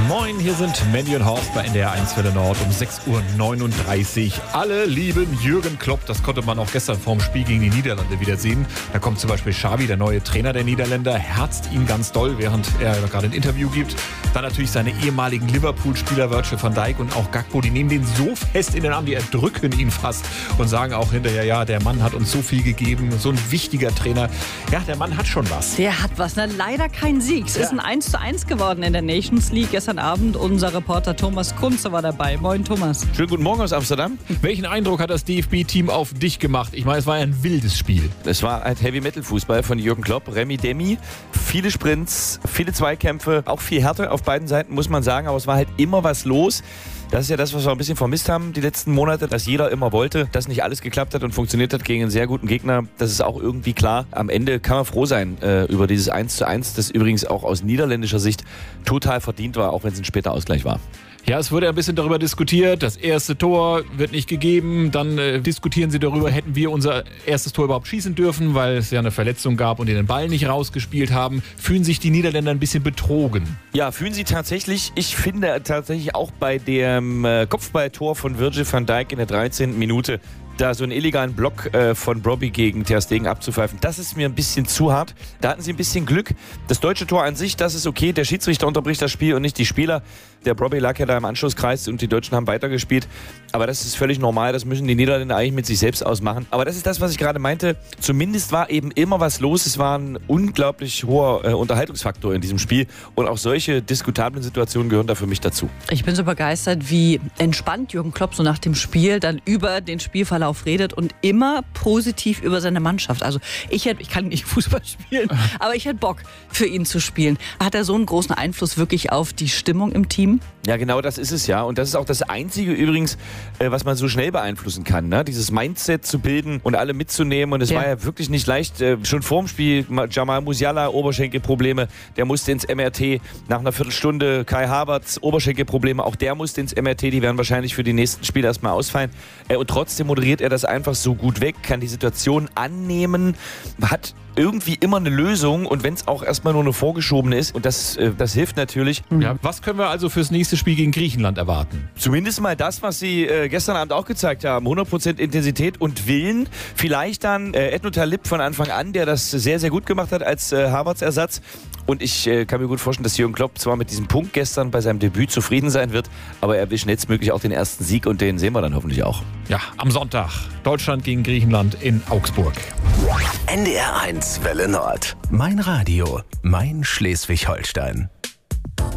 Moin, hier sind Mandy und Horst bei NDR 1 Welle Nord um 6.39 Uhr. Alle lieben Jürgen Klopp, das konnte man auch gestern vorm Spiel gegen die Niederlande wieder sehen. Da kommt zum Beispiel Xavi, der neue Trainer der Niederländer, herzt ihn ganz doll, während er gerade ein Interview gibt. Dann natürlich seine ehemaligen Liverpool-Spieler Virgil van Dijk und auch Gakpo, die nehmen den so fest in den Arm, die erdrücken ihn fast und sagen auch hinterher, ja, der Mann hat uns so viel gegeben, so ein wichtiger Trainer. Ja, der Mann hat schon was. Der hat was, leider kein Sieg. Es ist ein 1:1 geworden in der Nations League. Gestern Abend unser Reporter Thomas Kunze war dabei. Moin Thomas. Schönen guten Morgen aus Amsterdam. Welchen Eindruck hat das DFB-Team auf dich gemacht? Ich meine, es war ein wildes Spiel. Es war ein Heavy-Metal-Fußball von Jürgen Klopp, Remi Demi. Viele Sprints, viele Zweikämpfe, auch viel Härte auf beiden Seiten, muss man sagen. Aber es war halt immer was los. Das ist ja das, was wir ein bisschen vermisst haben die letzten Monate, dass jeder immer wollte, dass nicht alles geklappt hat und funktioniert hat gegen einen sehr guten Gegner. Das ist auch irgendwie klar. Am Ende kann man froh sein über dieses 1:1, das übrigens auch aus niederländischer Sicht total verdient war, auch wenn es ein später Ausgleich war. Ja, es wurde ein bisschen darüber diskutiert, das erste Tor wird nicht gegeben. Dann diskutieren sie darüber, hätten wir unser erstes Tor überhaupt schießen dürfen, weil es ja eine Verletzung gab und die den Ball nicht rausgespielt haben. Fühlen sich die Niederländer ein bisschen betrogen? Ja, fühlen sie tatsächlich. Ich finde tatsächlich auch bei dem Kopfballtor von Virgil van Dijk in der 13. Minute, da so einen illegalen Block von Brobbey gegen Ter Stegen abzupfeifen, das ist mir ein bisschen zu hart. Da hatten sie ein bisschen Glück. Das deutsche Tor an sich, das ist okay. Der Schiedsrichter unterbricht das Spiel und nicht die Spieler. Der Brobbey lag ja da im Anschlusskreis und die Deutschen haben weitergespielt. Aber das ist völlig normal. Das müssen die Niederländer eigentlich mit sich selbst ausmachen. Aber das ist das, was ich gerade meinte. Zumindest war eben immer was los. Es war ein unglaublich hoher Unterhaltungsfaktor in diesem Spiel. Und auch solche diskutablen Situationen gehören da für mich dazu. Ich bin so begeistert, wie entspannt Jürgen Klopp so nach dem Spiel dann über den Spielverlauf redet und immer positiv über seine Mannschaft. Also ich kann nicht Fußball spielen, aber ich hätte Bock, für ihn zu spielen. Hat er so einen großen Einfluss wirklich auf die Stimmung im Team? Ja, genau, das ist es ja. Und das ist auch das Einzige übrigens, was man so schnell beeinflussen kann, ne? Dieses Mindset zu bilden und alle mitzunehmen. Und es war ja wirklich nicht leicht. Schon vorm Spiel, Jamal Musiala, Oberschenkelprobleme, der musste ins MRT. Nach einer Viertelstunde Kai Havertz, Oberschenkelprobleme, auch der musste ins MRT. Die werden wahrscheinlich für die nächsten Spiele erstmal ausfallen. Und trotzdem moderiert er das einfach so gut weg, kann die Situation annehmen, hat irgendwie immer eine Lösung und wenn es auch erstmal nur eine vorgeschobene ist und das hilft natürlich. Ja, was können wir also fürs nächste Spiel gegen Griechenland erwarten? Zumindest mal das, was sie gestern Abend auch gezeigt haben. 100% Intensität und Willen. Vielleicht dann Edno Talib von Anfang an, der das sehr, sehr gut gemacht hat als Havertz Ersatz. Und ich kann mir gut vorstellen, dass Jürgen Klopp zwar mit diesem Punkt gestern bei seinem Debüt zufrieden sein wird, aber er will schnellstmöglich auch den ersten Sieg und den sehen wir dann hoffentlich auch. Ja, am Sonntag Deutschland gegen Griechenland in Augsburg. NDR 1 Welle Nord. Mein Radio, mein Schleswig-Holstein.